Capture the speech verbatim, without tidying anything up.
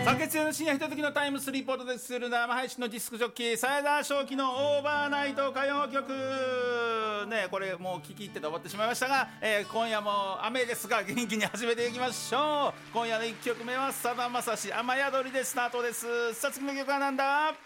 月曜の深夜ひとときのタイムスリーポートでする生配信のディスクジョッキー鞘田正輝のオーバーナイト歌謡曲ね、これもう聞き入ってて終わってしまいましたが、えー、今夜も雨ですが元気に始めていきましょう。今夜のいっきょくめはさだまさし雨宿りでスタートです。さあ次の曲はなんだ。